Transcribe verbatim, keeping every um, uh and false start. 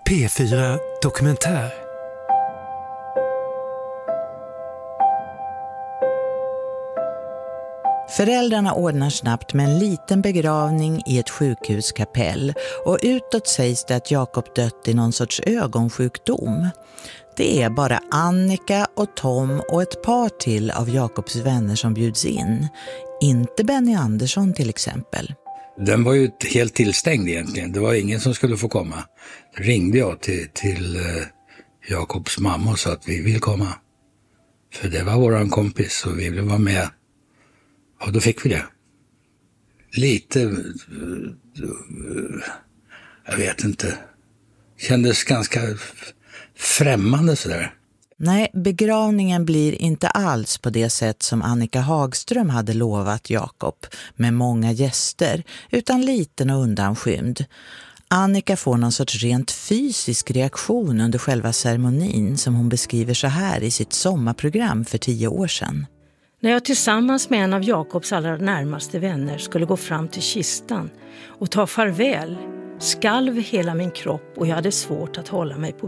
P fyra Dokumentär. Föräldrarna ordnar snabbt med en liten begravning i ett sjukhuskapell och utåt sägs det att Jakob dött i någon sorts ögonsjukdom. Det är bara Annika och Tom och ett par till av Jakobs vänner som bjuds in. Inte Benny Andersson till exempel. Den var ju helt tillstängd egentligen. Det var ingen som skulle få komma. Då ringde jag till, till eh, Jakobs mamma och sa att vi vill komma. För det var våran kompis och vi ville vara med. Och då fick vi det. Lite, eh, jag vet inte, kändes ganska främmande sådär. Nej, begravningen blir inte alls på det sätt som Annika Hagström hade lovat Jakob, med många gäster, utan liten och undanskymd. Annika får någon sorts rent fysisk reaktion under själva ceremonin som hon beskriver så här i sitt sommarprogram för tio år sedan. När jag tillsammans med en av Jakobs allra närmaste vänner skulle gå fram till kistan och ta farväl, skalv hela min kropp och jag hade svårt att hålla mig på